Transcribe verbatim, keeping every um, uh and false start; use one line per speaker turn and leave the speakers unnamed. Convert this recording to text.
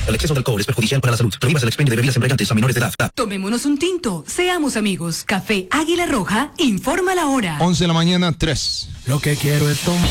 El exceso de alcohol es perjudicial para la salud. Prohíbas el expendio de bebidas embriagantes a menores de edad.
Tomémonos un tinto. Seamos amigos. Café Águila Roja informa la hora.
once de la mañana, tres.
Lo que quiero es tomar.